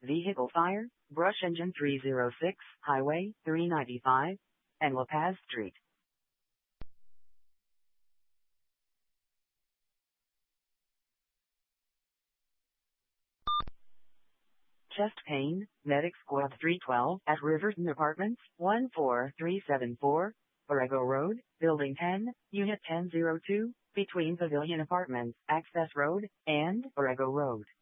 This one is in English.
Vehicle fire, Brush Engine 306, Highway 395, and La Paz Street. Chest pain, Medic Squad 312 at Riverton Apartments, 14374, Borrego Road, Building 10, Unit 1002, between Pavilion Apartments, Access Road, and Borrego Road.